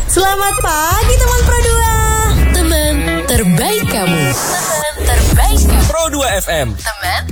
Selamat pagi teman Pro 2. Teman terbaik kamu. Teman terbaik kamu. Pro 2 FM. Teman